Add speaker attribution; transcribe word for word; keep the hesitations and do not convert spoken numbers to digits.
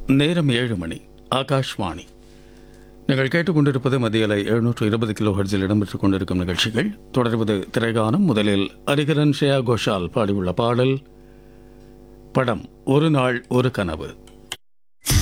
Speaker 1: நேரம் ஏழு மணி. ஆகாஷ்வாணி. நீங்கள் கேட்டுக்கொண்டிருப்பது மத்தியலை எழுநூற்று இருபது கிலோ ஹெர்ட்ஸில் இடம்பெற்றுக் கொண்டிருக்கும் நிகழ்ச்சிகள். தொடர்வது திரைகானம். முதலில் ஹரிகரன், ஸ்ரேயா கோஷால் பாடியுள்ள பாடல். படம் ஒரு நாள் ஒரு கனவு.